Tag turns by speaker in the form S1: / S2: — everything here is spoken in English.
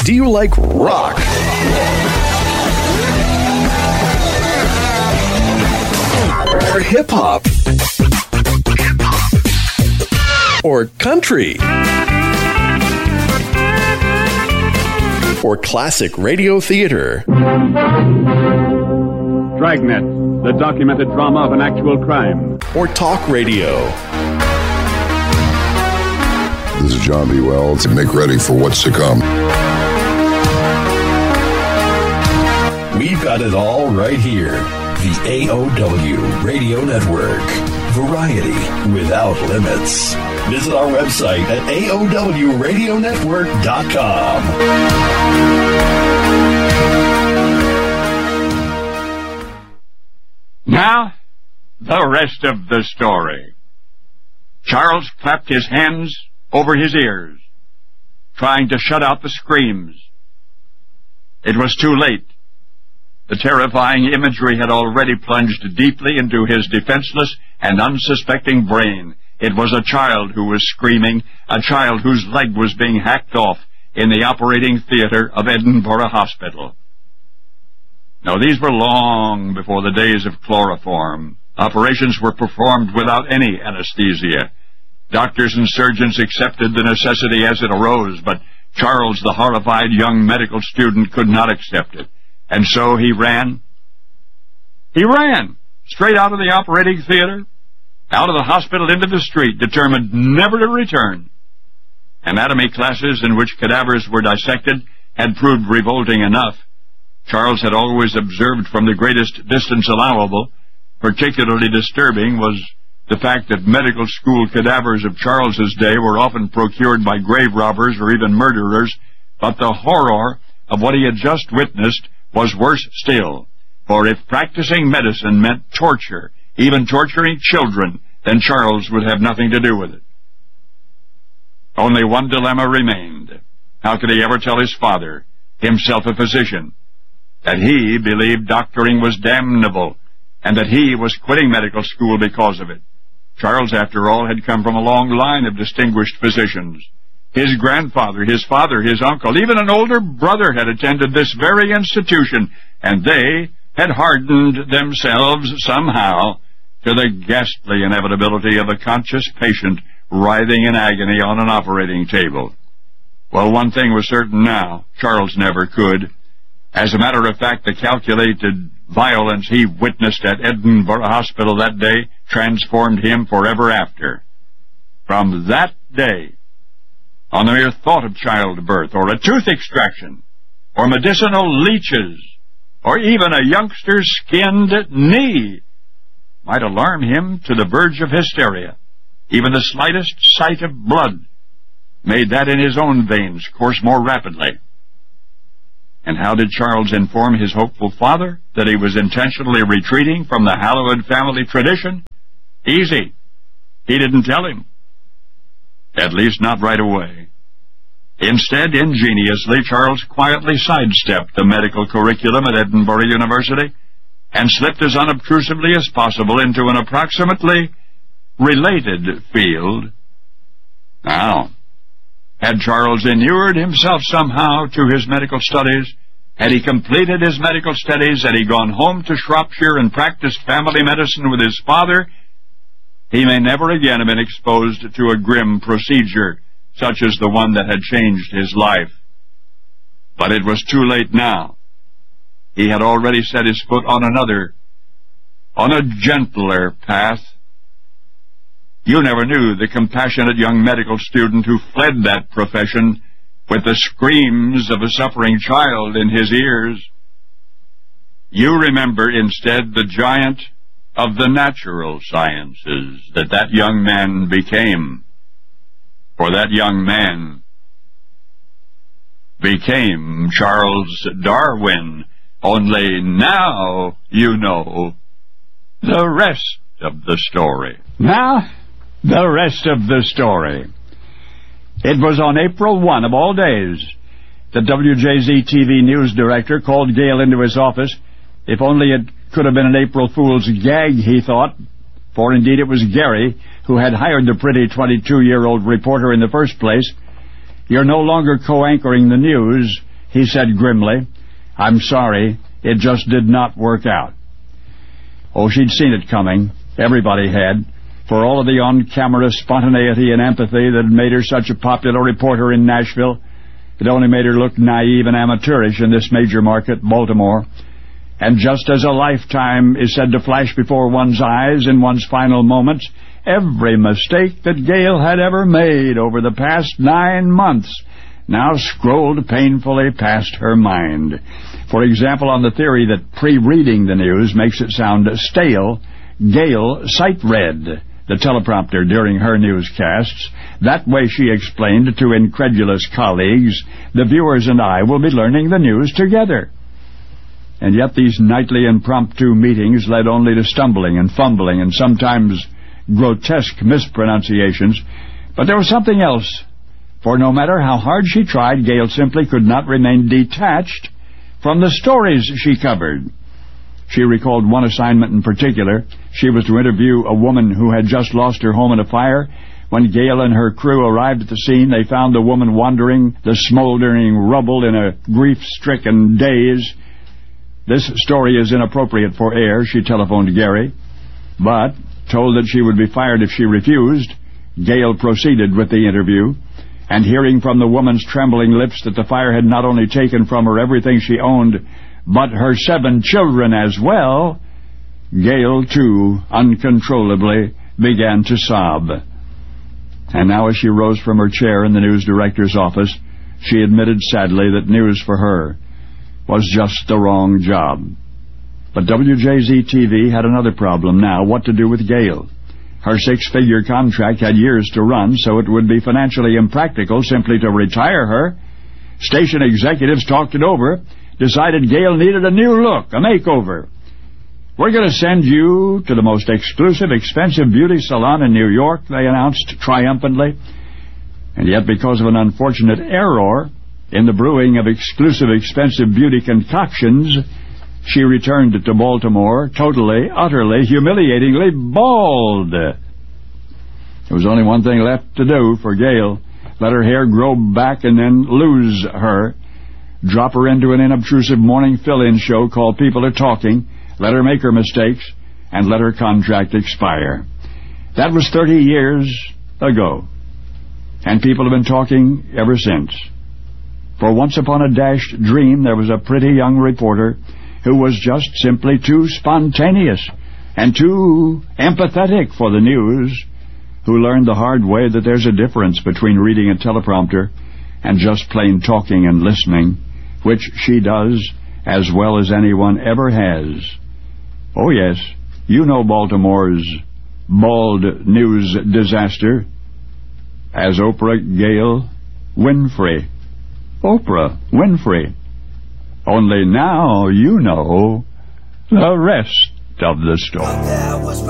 S1: Do you like rock? Or hip-hop? Or country? Or classic radio theater?
S2: Dragnet, the documented drama of an actual crime.
S1: Or talk radio?
S3: This is John B. Wells. Make ready for what's to come.
S1: We've got it all right here. The AOW Radio Network. Variety without limits. Visit our website at AOWRadionetwork.com.
S2: Now, the rest of the story. Charles clapped his hands over his ears, trying to shut out the screams. It was too late. The terrifying imagery had already plunged deeply into his defenseless and unsuspecting brain. It was a child who was screaming, a child whose leg was being hacked off in the operating theater of Edinburgh Hospital. Now, these were long before the days of chloroform. Operations were performed without any anesthesia. Doctors and surgeons accepted the necessity as it arose, but Charles, the horrified young medical student, could not accept it. And so he ran. He ran straight out of the operating theater, out of the hospital into the street, determined never to return. Anatomy classes in which cadavers were dissected had proved revolting enough. Charles had always observed from the greatest distance allowable. Particularly disturbing was the fact that medical school cadavers of Charles's day were often procured by grave robbers or even murderers, but the horror of what he had just witnessed was worse still, for if practicing medicine meant torture, even torturing children, then Charles would have nothing to do with it. Only one dilemma remained. How could he ever tell his father, himself a physician, that he believed doctoring was damnable, and that he was quitting medical school because of it? Charles, after all, had come from a long line of distinguished physicians. His grandfather, his father, his uncle, even an older brother had attended this very institution, and they had hardened themselves somehow to the ghastly inevitability of a conscious patient writhing in agony on an operating table. Well, one thing was certain now. Charles never could. As a matter of fact, the calculated violence he witnessed at Edinburgh Hospital that day transformed him forever after. From that day, on the mere thought of childbirth, or a tooth extraction, or medicinal leeches, or even a youngster's skinned knee, might alarm him to the verge of hysteria. Even the slightest sight of blood made that in his own veins course more rapidly. And how did Charles inform his hopeful father that he was intentionally retreating from the hallowed family tradition? Easy. He didn't tell him. At least not right away. Instead, ingeniously, Charles quietly sidestepped the medical curriculum at Edinburgh University and slipped as unobtrusively as possible into an approximately related field. Now, had Charles inured himself somehow to his medical studies? Had he completed his medical studies? Had he gone home to Shropshire and practiced family medicine with his father? He may never again have been exposed to a grim procedure such as the one that had changed his life. But it was too late now. He had already set his foot on another, on a gentler path. You never knew the compassionate young medical student who fled that profession with the screams of a suffering child in his ears. You remember instead the giant of the natural sciences that young man became. For that young man became Charles Darwin. Only now you know the rest of the story. Now, the rest of the story. It was on April 1 of all days that WJZ-TV news director called Gale into his office. If only it could have been an April Fool's gag, he thought, for indeed it was Gary who had hired the pretty 22-year-old reporter in the first place. You're no longer co-anchoring the news. he said grimly, "I'm sorry, it just did not work out." Oh, she'd seen it coming. Everybody had. For all of the on-camera spontaneity and empathy that had made her such a popular reporter in Nashville, it only made her look naive and amateurish in this major market, Baltimore. And just as a lifetime is said to flash before one's eyes in one's final moments, every mistake that Gail had ever made over the past 9 months now scrolled painfully past her mind. For example, on the theory that pre-reading the news makes it sound stale, Gail sight-read the teleprompter during her newscasts. That way, she explained to incredulous colleagues, the viewers and I will be learning the news together. And yet these nightly impromptu meetings led only to stumbling and fumbling and sometimes grotesque mispronunciations. But there was something else. For no matter how hard she tried, Gail simply could not remain detached from the stories she covered. She recalled one assignment in particular. She was to interview a woman who had just lost her home in a fire. When Gail and her crew arrived at the scene, they found the woman wandering the smoldering rubble in a grief-stricken daze. "This story is inappropriate for air," she telephoned Gary. But, told that she would be fired if she refused, Gail proceeded with the interview. And hearing from the woman's trembling lips that the fire had not only taken from her everything she owned, but her 7 children as well, Gail, too, uncontrollably began to sob. And now as she rose from her chair in the news director's office, she admitted sadly that news for her was just the wrong job. But WJZ-TV had another problem now: what to do with Gail. Her 6-figure contract had years to run, so it would be financially impractical simply to retire her. Station executives talked it over, decided Gail needed a new look, a makeover. "We're going to send you to the most exclusive, expensive beauty salon in New York," they announced triumphantly. And yet, because of an unfortunate error in the brewing of exclusive, expensive beauty concoctions, she returned to Baltimore totally, utterly, humiliatingly bald. There was only one thing left to do for Gail: let her hair grow back and then lose her. Drop her into an inobtrusive morning fill-in show called People Are Talking, let her make her mistakes, and let her contract expire. That was 30 years ago, and people have been talking ever since. For once upon a dashed dream, there was a pretty young reporter who was just simply too spontaneous and too empathetic for the news, who learned the hard way that there's a difference between reading a teleprompter and just plain talking and listening, which she does as well as anyone ever has. Oh yes, you know Baltimore's bald news disaster as Oprah Gail Winfrey. Oprah Winfrey. Only now you know the rest of the story.